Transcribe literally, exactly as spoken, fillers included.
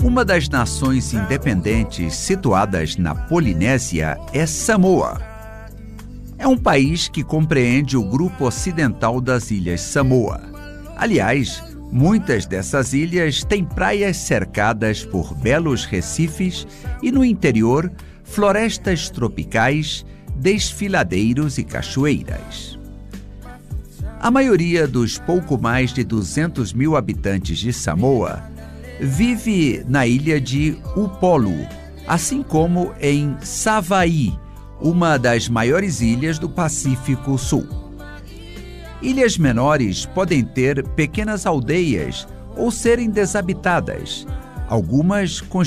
Uma das nações independentes situadas na Polinésia é Samoa. É um país que compreende o grupo ocidental das Ilhas Samoa. Aliás, muitas dessas ilhas têm praias cercadas por belos recifes e, no interior, florestas tropicais, desfiladeiros e cachoeiras. A maioria dos pouco mais de duzentos mil habitantes de Samoa vive na ilha de Upolu, assim como em Savaí, uma das maiores ilhas do Pacífico Sul. Ilhas menores podem ter pequenas aldeias ou serem desabitadas, algumas